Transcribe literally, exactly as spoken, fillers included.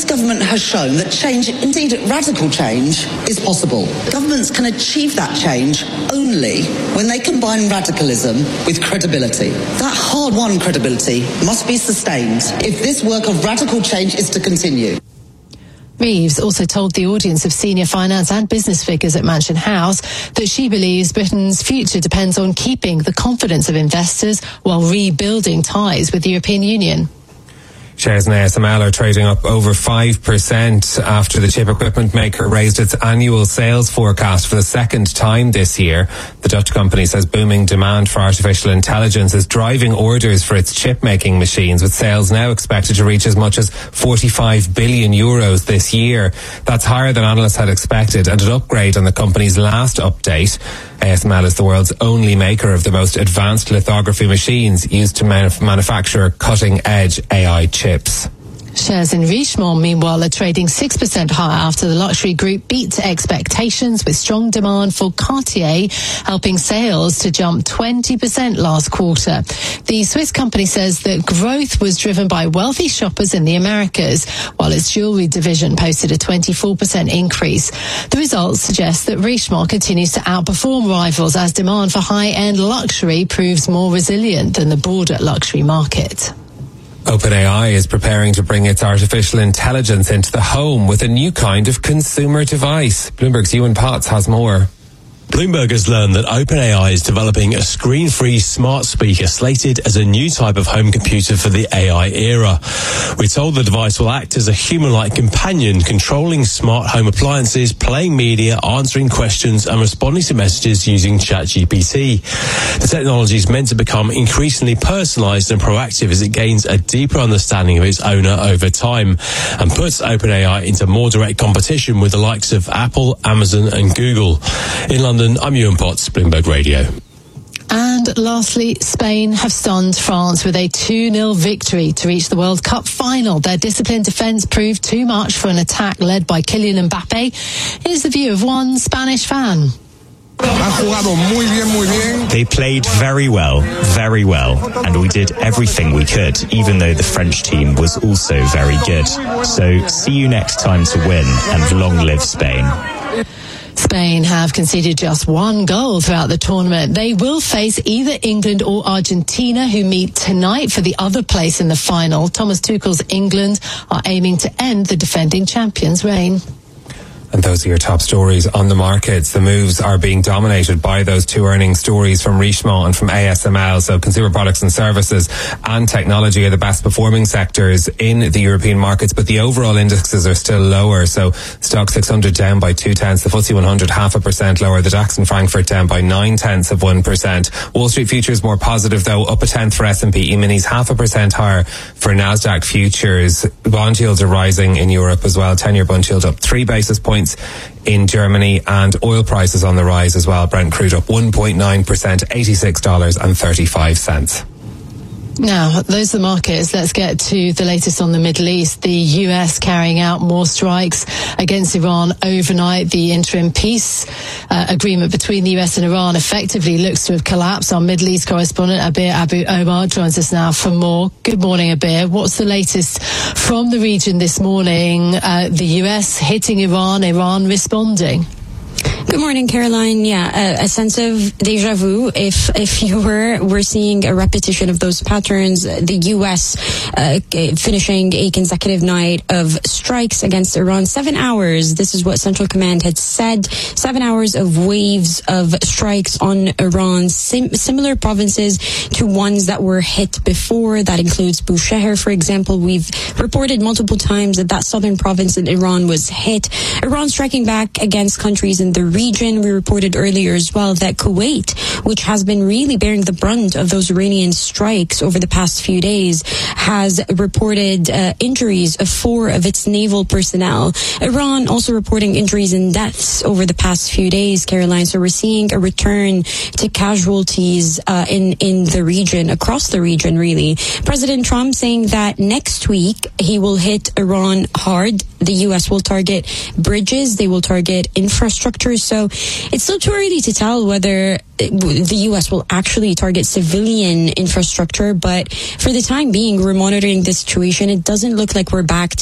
this government has shown that change, indeed radical change, is possible. Governments can achieve that change only when they combine radicalism with credibility. That hard-won credibility must be sustained if this work of radical change is to continue. Reeves also told the audience of senior finance and business figures at Mansion House that she believes Britain's future depends on keeping the confidence of investors while rebuilding ties with the European Union. Shares in A S M L are trading up over five percent after the chip equipment maker raised its annual sales forecast for the second time this year. The Dutch company says booming demand for artificial intelligence is driving orders for its chip-making machines, with sales now expected to reach as much as forty-five billion euros this year. That's higher than analysts had expected, and an upgrade on the company's last update. A S M L is the world's only maker of the most advanced lithography machines used to manuf- manufacture cutting-edge A I chips. Shares in Richemont, meanwhile, are trading six percent higher after the luxury group beat expectations, with strong demand for Cartier helping sales to jump twenty percent last quarter. The Swiss company says that growth was driven by wealthy shoppers in the Americas, while its jewellery division posted a twenty-four percent increase. The results suggest that Richemont continues to outperform rivals as demand for high-end luxury proves more resilient than the broader luxury market. OpenAI is preparing to bring its artificial intelligence into the home with a new kind of consumer device. Bloomberg's Ewan Potts has more. Bloomberg has learned that OpenAI is developing a screen-free smart speaker slated as a new type of home computer for the A I era. We're told the device will act as a human-like companion, controlling smart home appliances, playing media, answering questions, and responding to messages using ChatGPT. The technology is meant to become increasingly personalized and proactive as it gains a deeper understanding of its owner over time, and puts OpenAI into more direct competition with the likes of Apple, Amazon, and Google. In London, I'm Ewan Potts, Bloomberg Radio. And lastly, Spain have stunned France with a two nil victory to reach the World Cup final. Their disciplined defence proved too much for an attack led by Kylian Mbappe. Here's the view of one Spanish fan. They played very well, very well, and we did everything we could, even though the French team was also very good. So see you next time to win, and long live Spain. Spain have conceded just one goal throughout the tournament. They will face either England or Argentina, who meet tonight for the other place in the final. Thomas Tuchel's England are aiming to end the defending champions' reign. And those are your top stories on the markets. The moves are being dominated by those two earnings stories from Richemont and from A S M L. So consumer products and services and technology are the best performing sectors in the European markets, but the overall indexes are still lower. So Stock six hundred down by two tenths, the F T S E one hundred half a percent lower, the DAX in Frankfurt down by nine tenths of one percent. Wall Street futures more positive though, up a tenth for S and P. E-minis half a percent higher for Nasdaq futures. Bond yields are rising in Europe as well. ten-year bond yield up three basis points in Germany, and oil prices on the rise as well. Brent crude up one point nine percent, eighty-six dollars and thirty-five cents. Now, those are the markets. Let's get to the latest on the Middle East. The U S carrying out more strikes against Iran overnight. The interim peace uh, agreement between the U S and Iran effectively looks to have collapsed. Our Middle East correspondent, Abir Abu Omar, joins us now for more. Good morning, Abir. What's the latest from the region this morning? Uh, the U S hitting Iran, Iran responding. Good morning, Caroline. Yeah, a, a sense of deja vu. If if you were, we're seeing a repetition of those patterns. The U S uh, finishing a consecutive night of strikes against Iran. Seven hours. This is what Central Command had said. Seven hours of waves of strikes on Iran. Sim- similar provinces to ones that were hit before. That includes Bushehr, for example. We've reported multiple times that that southern province in Iran was hit. Iran striking back against countries in the region. We reported earlier as well that Kuwait, which has been really bearing the brunt of those Iranian strikes over the past few days, has reported uh, injuries of four of its naval personnel. Iran also reporting injuries and deaths over the past few days, Caroline. So we're seeing a return to casualties uh, in, in the region, across the region, really. President Trump saying that next week he will hit Iran hard. The U S will target bridges. They will target infrastructure. So it's still too early to tell whether the U S will actually target civilian infrastructure. But for the time being, we're monitoring this situation. It doesn't look like we're back